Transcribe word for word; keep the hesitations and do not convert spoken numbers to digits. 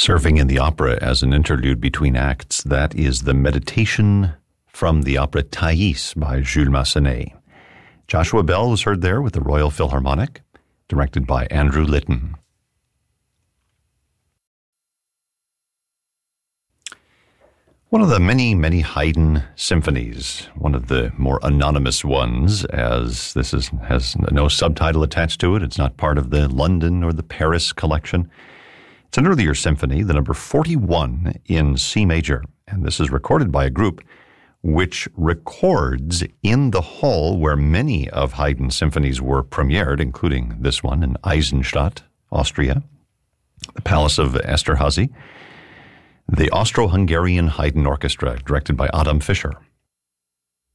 Serving in the opera as an interlude between acts, that is the Meditation from the opera Thais by Jules Massenet. Joshua Bell was heard there with the Royal Philharmonic, directed by Andrew Litton. One of the many, many Haydn symphonies, one of the more anonymous ones, as this is has no subtitle attached to it. It's not part of the London or the Paris collection. It's an earlier symphony, the number forty-one in C major, and this is recorded by a group which records in the hall where many of Haydn's symphonies were premiered, including this one in Eisenstadt, Austria, the Palace of Esterhazy, the Austro-Hungarian Haydn Orchestra, directed by Adam Fischer.